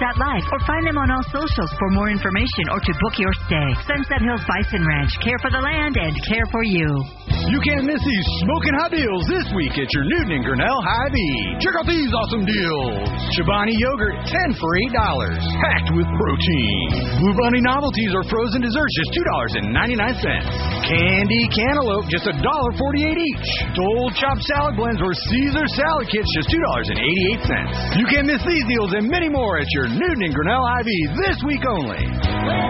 sunset.life or find them on all socials for more information or to book your stay. Sunset Hills Bison Ranch. Care for the land and care for you. You can't miss these smoking hot deals this week at your Newton and Grinnell Hy-Vee. Check out these awesome deals. Chobani yogurt, 10 for $8. Packed with protein. Blue Bunny novelties or frozen desserts, just $2.99. Candy cantaloupe, just $1.48 each. Dole chopped salad blends or Caesar salad kits, just $2.88. You can't miss these deals and many more at your Newton and Grinnell Hy-Vee this week only.